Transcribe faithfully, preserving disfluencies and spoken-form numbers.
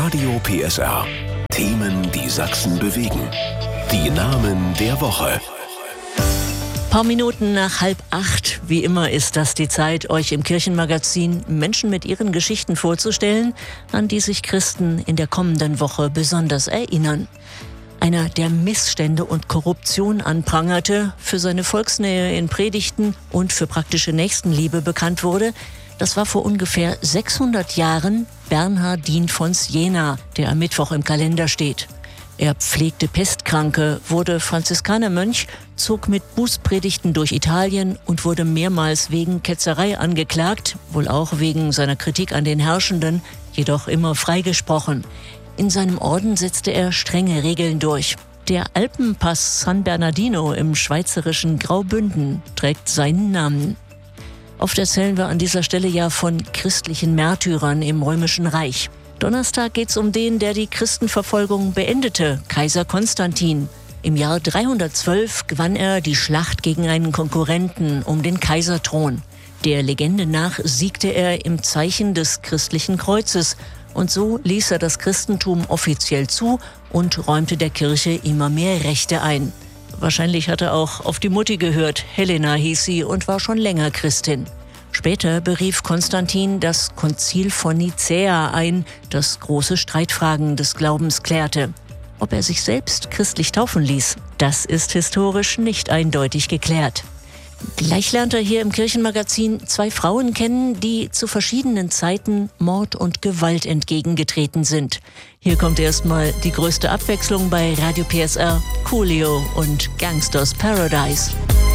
Radio P S R. Themen, die Sachsen bewegen. Die Namen der Woche. Paar Minuten nach halb acht. Wie immer ist das die Zeit, euch im Kirchenmagazin Menschen mit ihren Geschichten vorzustellen, an die sich Christen in der kommenden Woche besonders erinnern. Einer, der Missstände und Korruption anprangerte, für seine Volksnähe in Predigten und für praktische Nächstenliebe bekannt wurde, das war vor ungefähr sechshundert Jahren Bernhardin von Siena, der am Mittwoch im Kalender steht. Er pflegte Pestkranke, wurde Franziskanermönch, zog mit Bußpredigten durch Italien und wurde mehrmals wegen Ketzerei angeklagt, wohl auch wegen seiner Kritik an den Herrschenden, jedoch immer freigesprochen. In seinem Orden setzte er strenge Regeln durch. Der Alpenpass San Bernardino im schweizerischen Graubünden trägt seinen Namen. Oft erzählen wir an dieser Stelle ja von christlichen Märtyrern im Römischen Reich. Donnerstag geht's um den, der die Christenverfolgung beendete, Kaiser Konstantin. Im Jahr dreihundertzwölf gewann er die Schlacht gegen einen Konkurrenten um den Kaiserthron. Der Legende nach siegte er im Zeichen des christlichen Kreuzes und so ließ er das Christentum offiziell zu und räumte der Kirche immer mehr Rechte ein. Wahrscheinlich hat er auch auf die Mutti gehört, Helena hieß sie und war schon länger Christin. Später berief Konstantin das Konzil von Nicäa ein, das große Streitfragen des Glaubens klärte. Ob er sich selbst christlich taufen ließ, das ist historisch nicht eindeutig geklärt. Gleich lernt er hier im Kirchenmagazin zwei Frauen kennen, die zu verschiedenen Zeiten Mord und Gewalt entgegengetreten sind. Hier kommt erstmal die größte Abwechslung bei Radio P S R, Coolio und Gangsters Paradise.